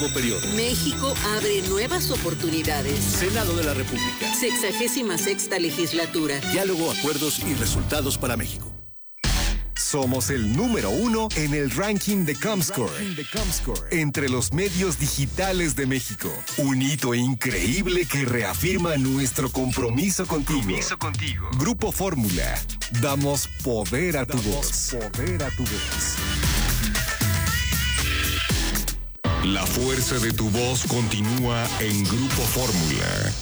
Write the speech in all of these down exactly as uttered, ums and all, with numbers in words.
Periodo. México abre nuevas oportunidades. Senado de la República. Sexagésima sexta legislatura. Diálogo, acuerdos y resultados para México. Somos el número uno en el ranking de Comscore, entre los medios digitales de México. Un hito increíble que reafirma nuestro compromiso contigo. Compromiso contigo. Grupo Fórmula. Damos poder a tu voz. Poder a tu voz. La fuerza de tu voz continúa en Grupo Fórmula.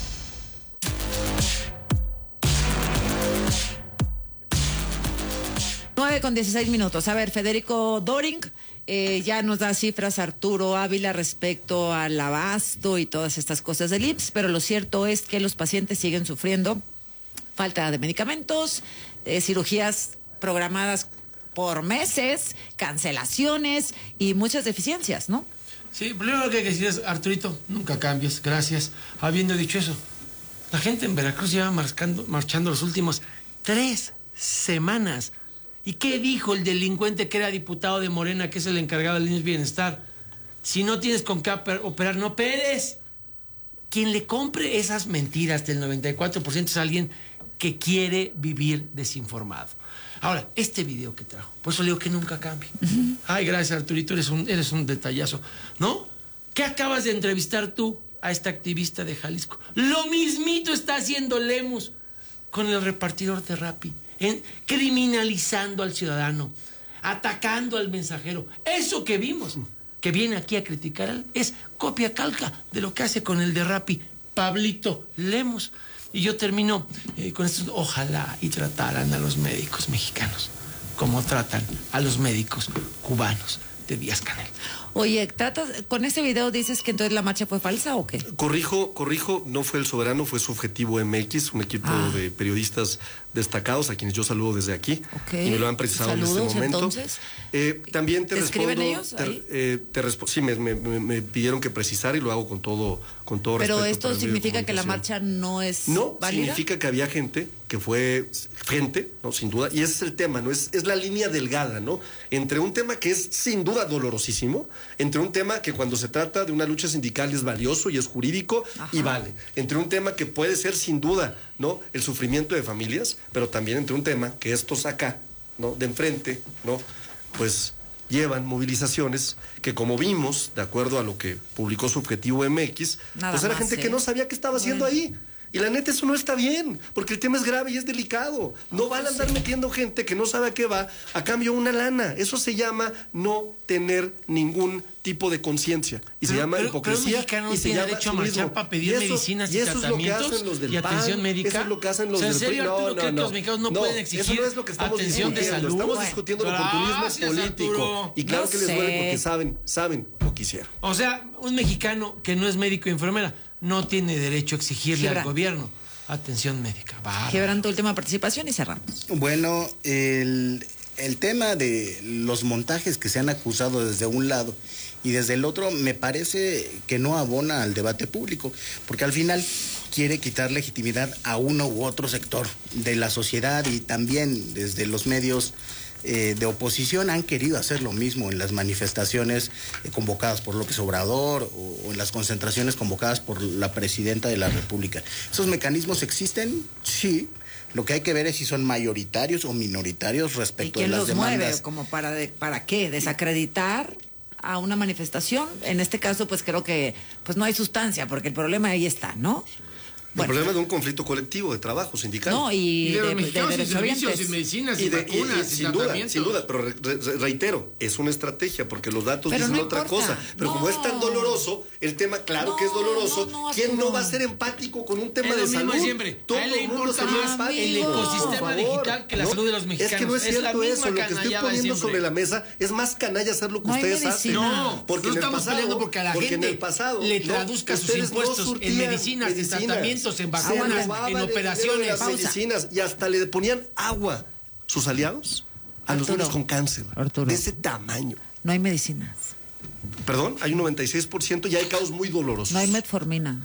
nueve con dieciséis minutos. A ver, Federico Doring eh, ya nos da cifras Arturo Ávila respecto al abasto y todas estas cosas del I M S S, pero lo cierto es que los pacientes siguen sufriendo falta de medicamentos, eh, cirugías programadas por meses, cancelaciones y muchas deficiencias, ¿no? Sí, primero lo que hay que decir es, Arturito, nunca cambies, gracias. Habiendo dicho eso, la gente en Veracruz lleva marcando, marchando los últimos tres semanas. ¿Y qué dijo el delincuente que era diputado de Morena, que es el encargado del I M S S Bienestar? Si no tienes con qué operar, no operes. Quien le compre esas mentiras del noventa y cuatro por ciento es alguien que quiere vivir desinformado. Ahora, este video que trajo, por eso le digo que nunca cambie. Uh-huh. Ay, gracias, Arturito, eres un, eres un detallazo, ¿no? ¿Qué acabas de entrevistar tú a esta activista de Jalisco? Lo mismito está haciendo Lemus con el repartidor de Rappi, en, criminalizando al ciudadano, atacando al mensajero. Eso que vimos, que viene aquí a criticar, es copia calca de lo que hace con el de Rappi, Pablito Lemus. Y yo termino eh, con esto. Ojalá y trataran a los médicos mexicanos como tratan a los médicos cubanos de Díaz-Canel. Oye, ¿tratas, con ese video dices que entonces la marcha fue falsa o qué? Corrijo, corrijo, no fue El Soberano, fue Subjetivo M X, un equipo ah. de periodistas destacados a quienes yo saludo desde aquí. Okay. Y me lo han precisado Saludos, en este momento. Entonces, eh, también te, ¿te respondo. escriben ellos? Te, eh, te respo- sí, me, me, me pidieron que precisara y lo hago con todo, con todo Pero respeto. esto significa que la marcha no es No, válida. significa que había gente que fue gente, no, sin duda, y ese es el tema, no es, es la línea delgada, ¿no? Entre un tema que es sin duda dolorosísimo, entre un tema que cuando se trata de una lucha sindical es valioso y es jurídico. Ajá. Y vale, entre un tema que puede ser sin duda, ¿no?, el sufrimiento de familias, pero también entre un tema que estos acá, ¿no?, de enfrente, ¿no?, pues llevan movilizaciones que, como vimos, de acuerdo a lo que publicó Subjetivo M X, Nada pues era más, gente ¿eh? que no sabía qué estaba bueno. haciendo ahí. Y la neta, eso no está bien, porque el tema es grave y es delicado. No van a andar metiendo gente que no sabe a qué va a cambio de una lana. Eso se llama no tener ningún tipo de conciencia. Y pero, se llama pero, hipocresía. Pero no y se tiene llama derecho a marchar para pedir y eso, medicinas y, y eso tratamientos es lo que hacen los del y atención P A N, médica. Eso es lo que hacen los o sea, del ¿en serio, P R I? Arturo, No, cree no, que los mexicanos no, no pueden exigir eso no es lo que estamos atención de salud? Estamos bueno, discutiendo el oportunismo político. Arturo. Y claro no que les duele porque saben, saben lo que hicieron. O sea, un mexicano que no es médico y enfermera no tiene derecho a exigirle Gibran. al gobierno atención médica. Gibran, tu última participación y cerramos. Bueno, el, el tema de los montajes que se han acusado desde un lado y desde el otro me parece que no abona al debate público, porque al final quiere quitar legitimidad a uno u otro sector de la sociedad, y también desde los medios Eh, de oposición han querido hacer lo mismo en las manifestaciones eh, convocadas por López Obrador o, o en las concentraciones convocadas por la presidenta de la República. ¿Esos mecanismos existen? Sí. Lo que hay que ver es si son mayoritarios o minoritarios respecto de las los demandas. Mueve, como para de, para qué, desacreditar a una manifestación. En este caso, pues creo que pues no hay sustancia, porque el problema ahí está, ¿no? El bueno. problema es de un conflicto colectivo de trabajo sindical. No, y, y de, de, de, de, de servicios y medicinas y, y de, vacunas y, y, y sin duda, sin duda, pero re, re, reitero, es una estrategia porque los datos pero dicen no otra cosa. Pero no. como es tan doloroso, el tema, claro no, que es doloroso, no, no, ¿quién no va a ser empático con un tema es de salud? Siempre. Todo el mundo sería más el ecosistema digital que la salud de los mexicanos. Es que no es cierto es eso, lo que estoy poniendo sobre la mesa es más canalla hacer lo que ustedes hacen. No, porque no estamos peleando porque a la gente le traduzca sus impuestos en medicinas, en tratamientos, en vacunas, en operaciones, medicinas, y hasta le ponían agua sus aliados a Arturo, los niños con cáncer. Arturo, de ese tamaño. No hay medicinas. Perdón, hay un noventa y seis por ciento y hay casos muy dolorosos. No hay metformina.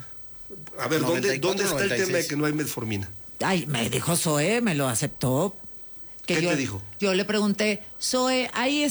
A ver, ¿dónde, ¿dónde está el tema de que no hay metformina? Ay, me dijo Zoe, me lo aceptó. Que ¿Qué yo, te dijo? Yo le pregunté, Zoe, ¿hay